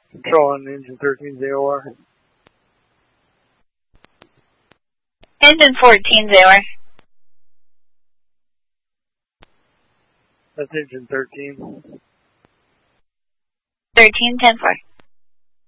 Control on engine 13 ZOR. Engine 14 ZOR. That's engine 13. 13, 10-4.